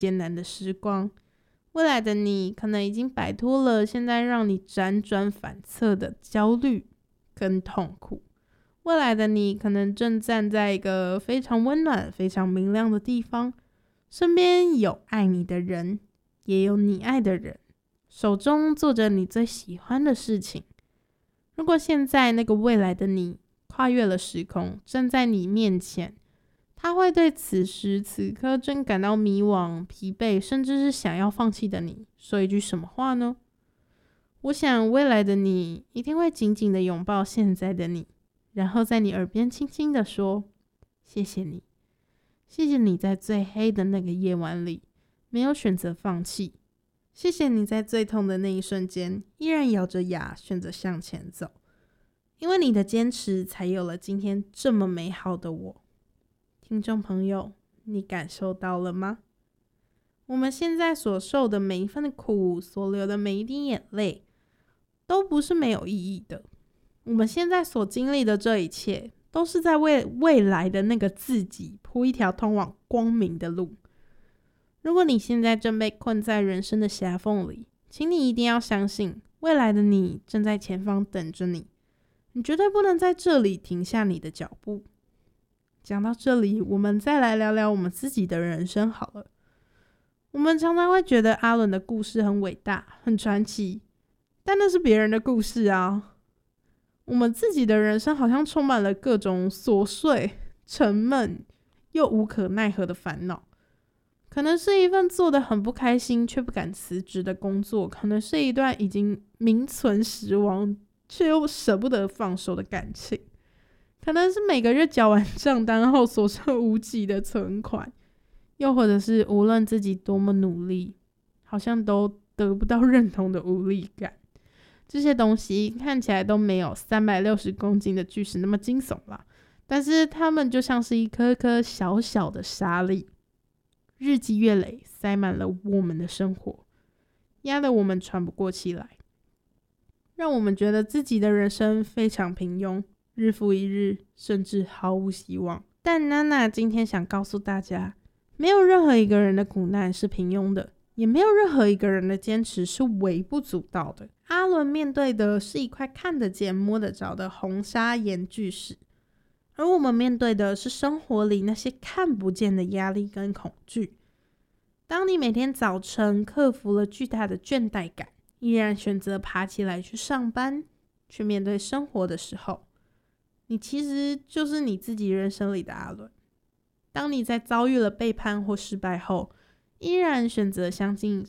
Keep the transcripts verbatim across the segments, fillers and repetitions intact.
艰难的时光。未来的你可能已经摆脱了现在让你辗转反侧的焦虑跟痛苦。未来的你可能正站在一个非常温暖、非常明亮的地方，身边有爱你的人，也有你爱的人，手中做着你最喜欢的事情。如果现在那个未来的你跨越了时空，站在你面前，他会对此时此刻正感到迷惘、疲惫，甚至是想要放弃的你说一句什么话呢？我想未来的你一定会紧紧的拥抱现在的你，然后在你耳边轻轻的说：谢谢你，谢谢你在最黑的那个夜晚里没有选择放弃，谢谢你在最痛的那一瞬间依然咬着牙选择向前走，因为你的坚持才有了今天这么美好的我。听众朋友，你感受到了吗？我们现在所受的每一份的苦，所流的每一滴眼泪，都不是没有意义的。我们现在所经历的这一切，都是在为未来的那个自己铺一条通往光明的路。如果你现在正被困在人生的狭缝里，请你一定要相信，未来的你正在前方等着你。你绝对不能在这里停下你的脚步。讲到这里，我们再来聊聊我们自己的人生好了。我们常常会觉得阿伦的故事很伟大、很传奇，但那是别人的故事啊。我们自己的人生好像充满了各种琐碎、沉闷又无可奈何的烦恼。可能是一份做得很不开心却不敢辞职的工作，可能是一段已经名存实亡却又舍不得放手的感情，可能是每个月缴完账单后所剩无几的存款，又或者是无论自己多么努力，好像都得不到认同的无力感。这些东西看起来都没有三百六十公斤的巨石那么惊悚啦，但是它们就像是一颗颗小小的沙粒，日积月累塞满了我们的生活，压得我们喘不过气来，让我们觉得自己的人生非常平庸，日复一日，甚至毫无希望。但娜娜今天想告诉大家，没有任何一个人的苦难是平庸的，也没有任何一个人的坚持是微不足道的。阿伦面对的是一块看得见摸得着的红砂岩巨石，而我们面对的是生活里那些看不见的压力跟恐惧。当你每天早晨克服了巨大的倦怠感，依然选择爬起来去上班，去面对生活的时候，你其实就是你自己人生里的阿伦。当你在遭遇了背叛或失败后，依然选择相信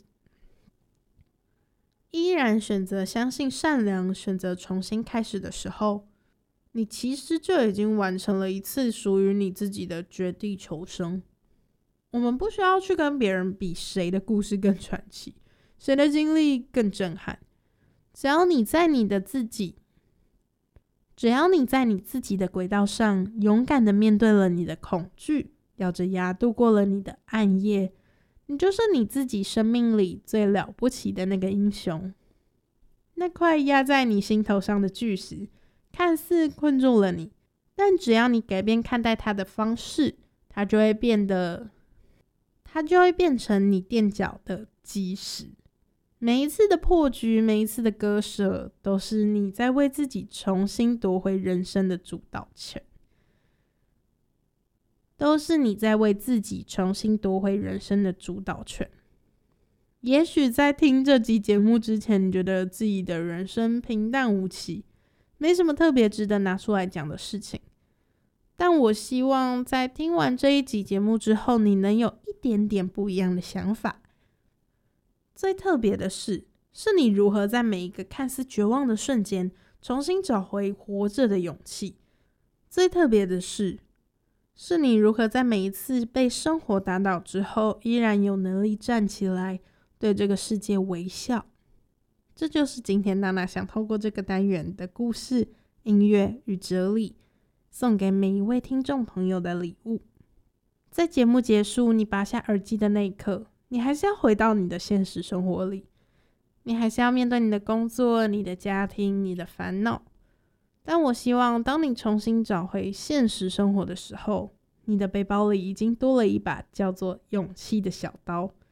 依然选择相信善良，选择重新开始的时候，你其实就已经完成了一次属于你自己的绝地求生。我们不需要去跟别人比谁的故事更传奇，谁的经历更震撼。只要你在你的自己只要你在你自己的轨道上勇敢的面对了你的恐惧，咬着牙度过了你的暗夜，你就是你自己生命里最了不起的那个英雄。那块压在你心头上的巨石看似困住了你，但只要你改变看待它的方式，它就会变得它就会变成你垫脚的基石。每一次的破局，每一次的割舍，都是你在为自己重新夺回人生的主导权。都是你在为自己重新夺回人生的主导权。也许在听这集节目之前，你觉得自己的人生平淡无奇，没什么特别值得拿出来讲的事情。但我希望在听完这一集节目之后，你能有一点点不一样的想法。最特别的是，是你如何在每一个看似绝望的瞬间，重新找回活着的勇气。最特别的是，是你如何在每一次被生活打倒之后，依然有能力站起来，对这个世界微笑。这就是今天娜娜想透过这个单元的故事、音乐与哲理，送给每一位听众朋友的礼物。在节目结束，你拔下耳机的那一刻，你还是要回到你的现实生活里，你还是要面对你的工作、你的家庭、你的烦恼。但我希望当你重新找回现实生活的时候， 你的背包里已经多了一把叫做勇气的小刀。